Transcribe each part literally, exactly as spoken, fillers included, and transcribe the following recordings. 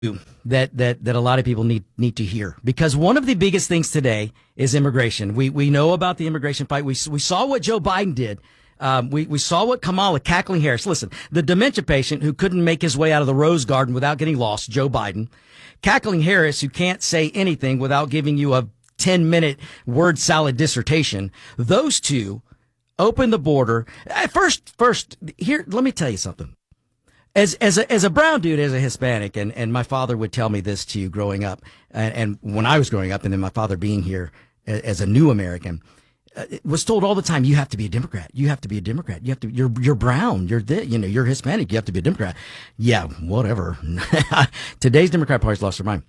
that that that a lot of people need need to hear, because one of the biggest things today is immigration. We we know about the immigration fight. We we saw what Joe Biden did. Um, we we saw what Kamala Cackling Harris. Listen, the dementia patient who couldn't make his way out of the Rose Garden without getting lost, Joe Biden. Cackling Harris, who can't say anything without giving you a ten minute word salad dissertation. Those two open the border. First, first here. Let me tell you something. As as a as a brown dude, as a Hispanic, and, and my father would tell me this too growing up, and, and when I was growing up, and then my father being here as a new American, uh, was told all the time, you have to be a Democrat. You have to be a Democrat. You have to. You're you're brown. You're the, you know you're Hispanic. You have to be a Democrat. Yeah, whatever. Today's Democrat Party's lost their mind.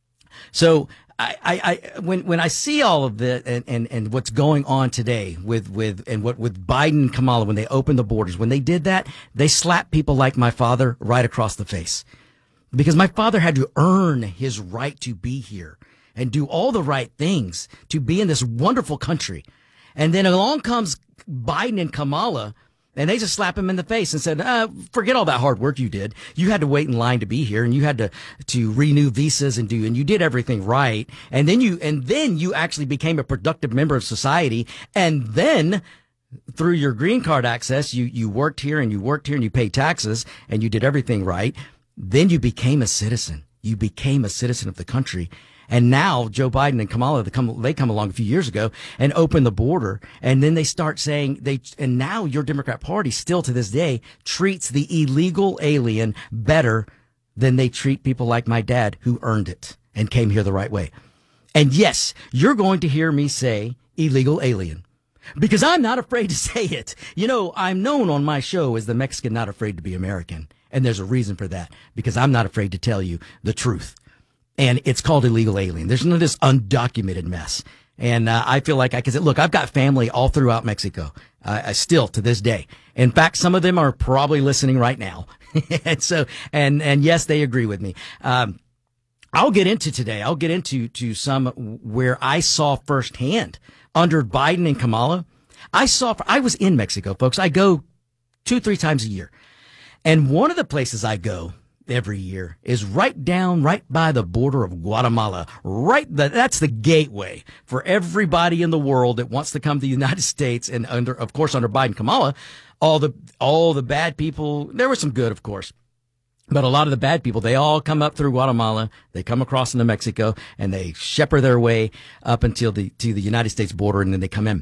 So I, I, I, when, when I see all of this and, and, and what's going on today with, with, and what, with Biden and Kamala, when they opened the borders, when they did that, they slapped people like my father right across the face, because my father had to earn his right to be here and do all the right things to be in this wonderful country. And then along comes Biden and Kamala, and they just slap him in the face and said, uh, forget all that hard work you did. You had to wait in line to be here, and you had to, to renew visas and do, and you did everything right. And then you, and then you actually became a productive member of society. And then through your green card access, you, you worked here and you worked here and you paid taxes and you did everything right. Then you became a citizen. You became a citizen of the country. And now Joe Biden and Kamala, they come, they come along a few years ago and open the border. And then they start saying they, and now your Democrat Party still to this day treats the illegal alien better than they treat people like my dad, who earned it and came here the right way. And yes, you're going to hear me say illegal alien, because I'm not afraid to say it. You know, I'm known on my show as the Mexican not afraid to be American. And there's a reason for that, because I'm not afraid to tell you the truth. And it's called illegal alien. There's none of this undocumented mess. And uh, I feel like I can say, look, I've got family all throughout Mexico, uh, I still to this day. In fact, some of them are probably listening right now. and so, and, and yes, they agree with me. Um, I'll get into today. I'll get into to some where I saw firsthand under Biden and Kamala. I saw, I was in Mexico, folks. I go two, three times a year. And one of the places I go every year is right down, right by the border of Guatemala. Right, the, that's the gateway for everybody in the world that wants to come to the United States. And under, of course, under Biden, Kamala, all the all the bad people. There were some good, of course, but a lot of the bad people, they all come up through Guatemala. They come across into Mexico, and they shepherd their way up until the to the United States border, and then they come in.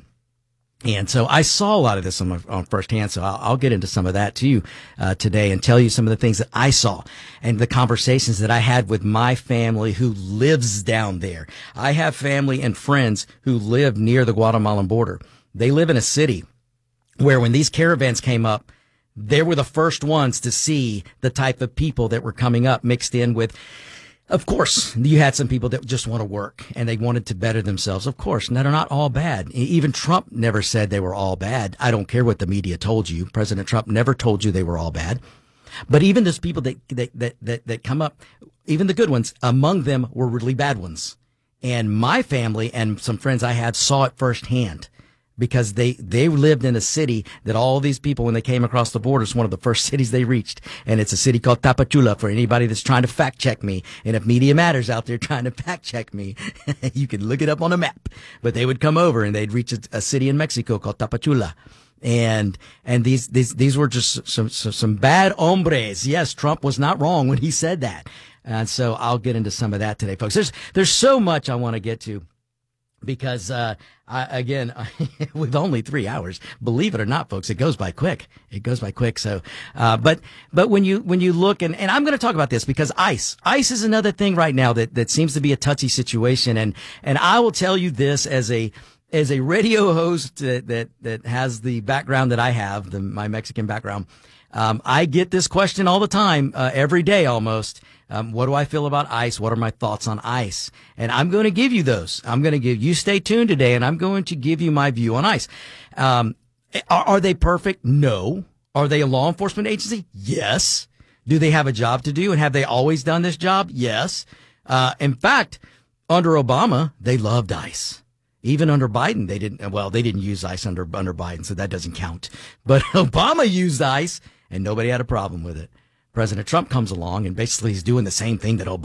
And so I saw a lot of this on, on firsthand, so I'll, I'll get into some of that too uh, today and tell you some of the things that I saw and the conversations that I had with my family who lives down there. I have family and friends who live near the Guatemalan border. They live in a city where when these caravans came up, they were the first ones to see the type of people that were coming up mixed in with. Of course, you had some people that just want to work and they wanted to better themselves. Of course, and they're not all bad. Even Trump never said they were all bad. I don't care what the media told you. President Trump never told you they were all bad. But even those people that, that, that, that, that come up, even the good ones, among them were really bad ones. And my family and some friends I had saw it firsthand, because they, they lived in a city that all these people, when they came across the border, is one of the first cities they reached. And it's a city called Tapachula, for anybody that's trying to fact check me. And if Media Matters out there trying to fact check me, you can look it up on a map. But they would come over and they'd reach a, a city in Mexico called Tapachula. And, and these, these, these were just some, some, some bad hombres. Yes, Trump was not wrong when he said that. And so I'll get into some of that today, folks. There's, there's so much I want to get to. Because, uh, I, again, with only three hours, believe it or not, folks, it goes by quick. It goes by quick. So, uh, but, but when you, when you look and, and I'm going to talk about this because ICE, ICE is another thing right now that, that seems to be a touchy situation. And, and I will tell you this as a, as a radio host that, that, that has the background that I have, the, my Mexican background. Um, I get this question all the time, uh, every day almost. Um, what do I feel about ICE? What are my thoughts on ICE? And I'm going to give you those. I'm going to give you, stay tuned today, and I'm going to give you my view on ICE. Um, are, are they perfect? No. Are they a law enforcement agency? Yes. Do they have a job to do? And have they always done this job? Yes. Uh, in fact, under Obama, they loved ICE. Even under Biden, they didn't, well, they didn't use ICE under, under Biden, so that doesn't count. But Obama used ICE, and nobody had a problem with it. President Trump comes along and basically he's doing the same thing that Obama